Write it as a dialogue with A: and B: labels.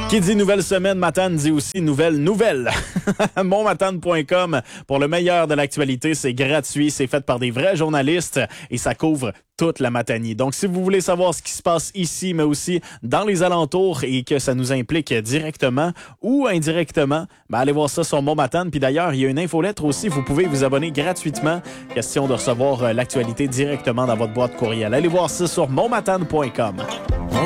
A: Qui dit nouvelle semaine, Matane dit aussi nouvelle. Monmatane.com pour le meilleur de l'actualité. C'est gratuit, c'est fait par des vrais journalistes et ça couvre toute la Matanie. Donc, si vous voulez savoir ce qui se passe ici, mais aussi dans les alentours et que ça nous implique directement ou indirectement, allez voir ça sur Montmatane. Puis d'ailleurs, il y a une infolettre aussi. Vous pouvez vous abonner gratuitement. Question de recevoir l'actualité directement dans votre boîte courriel. Allez voir ça sur monmatane.com.